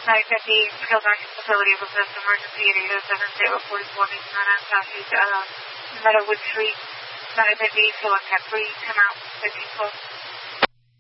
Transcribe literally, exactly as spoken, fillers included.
ninety-fifty skilled nursing facility with this emergency at eight oh seven State Road forty-four, Mesa, Southeast, uh, Meadowwood Street, ninety-fifty, feel like that three, come out, fifteen twelve.